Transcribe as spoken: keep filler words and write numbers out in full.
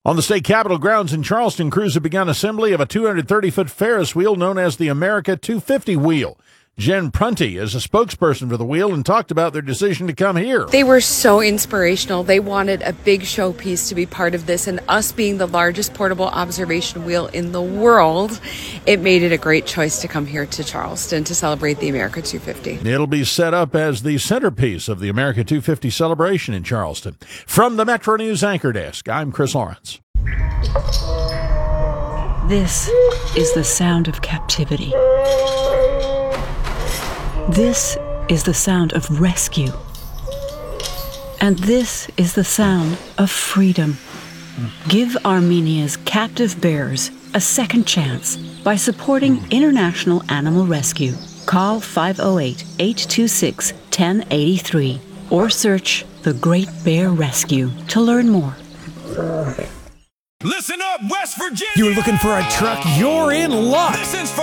On the state capitol grounds in Charleston, crews have begun assembly of a two hundred thirty foot Ferris wheel known as the America two fifty wheel. Jen Prunty is a spokesperson for the wheel and talked about their decision to come here. They were so inspirational. They wanted a big showpiece to be part of this, and us being the largest portable observation wheel in the world, it made it a great choice to come here to Charleston to celebrate the America two fifty. It'll be set up as the centerpiece of the America two fifty celebration in Charleston. From the Metro News Anchor Desk, I'm Chris Lawrence. This is the sound of captivity. This is the sound of rescue. And this is the sound of freedom. Give Armenia's captive bears a second chance by supporting International Animal Rescue. Call five oh eight, eight two six, one oh eight three or search The Great Bear Rescue to learn more. Listen up, West Virginia! You're looking for a truck? You're in luck! This is for